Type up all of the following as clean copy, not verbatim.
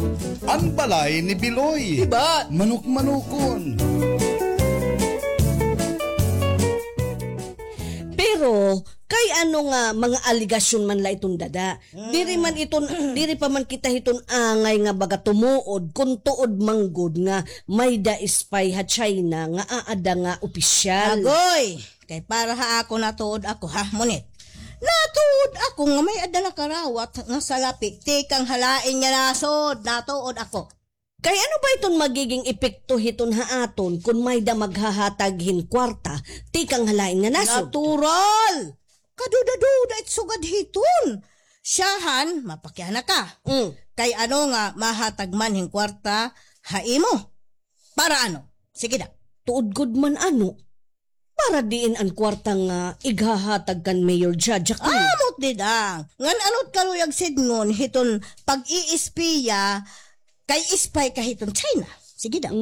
Ang balay ni Biloy. Diba? Manok-manukon. Pero kay ano nga mga aligasyon man la itong dada. Diri pa man kita hiton angay nga baga tumuod kun tuod manggod nga may da spy ha China nga aada nga opisyal. Agoy! Kay para ha ako natuod ako ha, Monit. Natuod ako nga may adala karawat nga salapi. Tikang halain niya nasod. Natuod ako. Kay ano ba iton magiging epekto hiton haaton kun may da maghahataghin kwarta tikang halain nga nasod? Natural! Kaduda-duda it sugad hiton. Siyahan, mapakyana ka. Kay ano nga mahatag man hing kwarta, haimo. Para ano? Sige na. Tuod gud man ano? Para diin ang kwarta nga ighahatag kan Mayor Judge ako. Amot didang. Ngan anot kaluyag sidngon hiton pag-iispiya kay ispay ka hiton China. Sige na.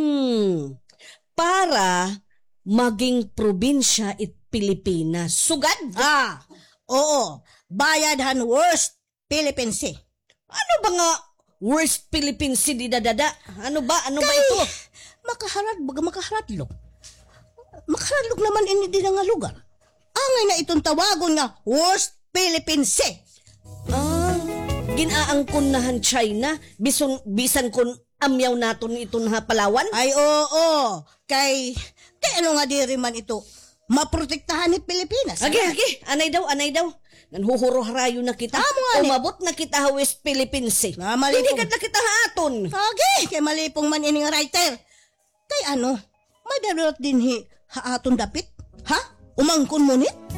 Para maging probinsya it Pilipinas. Sugad? Oo. Bayad han worst Philippine Sea. Ano ba nga worst Philippine City dadada? Ano ba? Ano ba ito? Makaharadlog. Makaharadlog naman ini din nga lugar. Angay na itong tawagon nga worst Philippine Sea. Ginaangkon nahan China bisan kun amyaw naton iton ha Palawan? Ay oo. Kay ano nga diri man ito maprotektahan ni Pilipinas. Agi. Anay daw. Nanhuhuro harayo na kita. Umabot na kita ha West Philippine Sea. Hindi ka na kita haaton. Agi, kay malipong man ini nga writer. Kay ano, madalot din haaton dapit. Ha? Umangkon mo ni?